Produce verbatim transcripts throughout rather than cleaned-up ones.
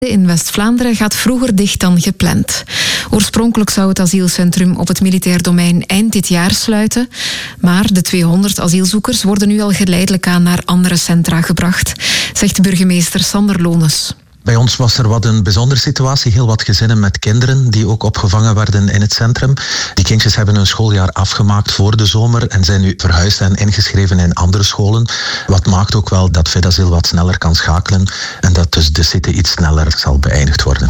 in West-Vlaanderen gaat vroeger dicht dan gepland. Oorspronkelijk zou het asielcentrum op het militair domein eind dit jaar sluiten, maar de tweehonderd asielzoekers worden nu al geleidelijk aan naar andere centra gebracht, zegt burgemeester Sander Lones. Bij ons was er wat een bijzondere situatie. Heel wat gezinnen met kinderen die ook opgevangen werden in het centrum. Die kindjes hebben hun schooljaar afgemaakt voor de zomer en zijn nu verhuisd en ingeschreven in andere scholen. Wat maakt ook wel dat Vedasiel wat sneller kan schakelen en dat dus de city iets sneller zal beëindigd worden.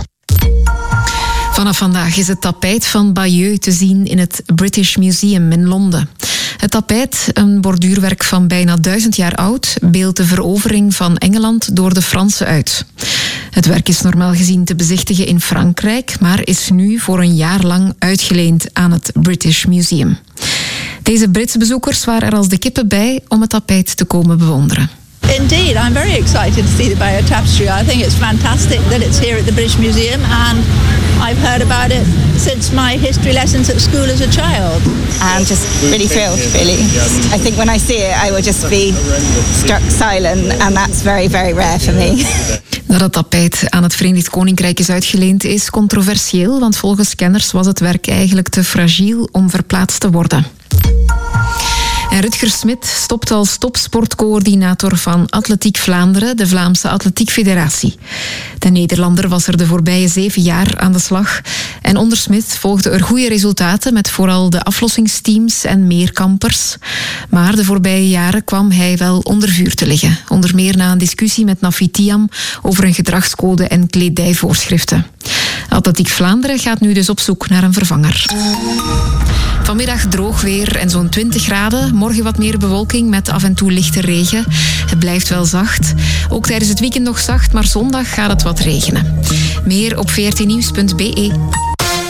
Vanaf vandaag is het tapijt van Bayeux te zien in het British Museum in Londen. Het tapijt, een borduurwerk van bijna duizend jaar oud, beeldt de verovering van Engeland door de Fransen uit. Het werk is normaal gezien te bezichtigen in Frankrijk, maar is nu voor een jaar lang uitgeleend aan het British Museum. Deze Britse bezoekers waren er als de kippen bij om het tapijt te komen bewonderen. Indeed, I'm very excited to see the Bayeux Tapestry. I think it's fantastic that it's here at the British Museum, and I've heard about it since my history lessons at school as a child. I'm just really thrilled, really. I think when I see it, I will just be struck silent, and that's very, very rare for me. Dat het tapijt aan het Verenigd Koninkrijk is uitgeleend is controversieel, want volgens kenners was het werk eigenlijk te fragiel om verplaatst te worden. En Rutger Smit stopt als topsportcoördinator van Atletiek Vlaanderen, de Vlaamse Atletiek Federatie. De Nederlander was er de voorbije zeven jaar aan de slag. En onder Smit volgden er goede resultaten met vooral de aflossingsteams en meerkampers. Maar de voorbije jaren kwam hij wel onder vuur te liggen. Onder meer na een discussie met Nafi Thiam over een gedragscode en kledijvoorschriften. Atletiek Vlaanderen gaat nu dus op zoek naar een vervanger. Vanmiddag droog weer en zo'n twintig graden. Morgen wat meer bewolking met af en toe lichte regen. Het blijft wel zacht. Ook tijdens het weekend nog zacht, maar zondag gaat het wat regenen. Meer op v r t nieuws punt b e.